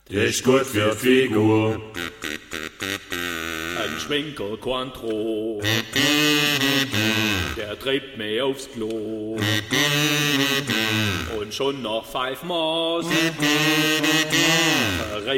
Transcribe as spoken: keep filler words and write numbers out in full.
ist gut für die Figur. Ein Schwenker Cointreau, der treibt mich aufs Klo. Und schon nach Five Maß